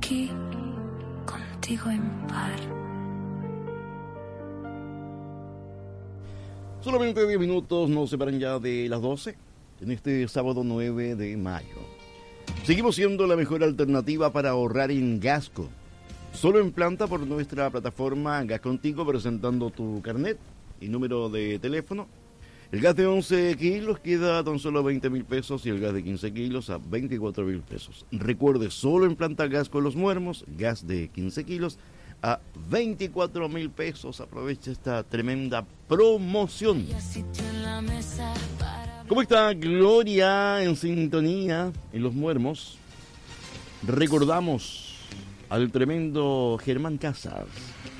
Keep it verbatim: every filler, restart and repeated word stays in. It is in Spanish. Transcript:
aquí, contigo en par. Solamente diez minutos nos separan ya de las doce en este sábado nueve de mayo. Seguimos siendo la mejor alternativa para ahorrar en Gasco. Solo en planta por nuestra plataforma Gas Contigo, presentando tu carnet y número de teléfono. El gas de once kilos queda a tan solo veinte mil pesos y el gas de quince kilos a veinticuatro mil pesos. Recuerde, solo en planta Gasco Los Muermos, gas de quince kilos a veinticuatro mil pesos. Aprovecha esta tremenda promoción. ¿Cómo está Gloria en sintonía en Los Muermos? Recordamos al tremendo Germán Casas.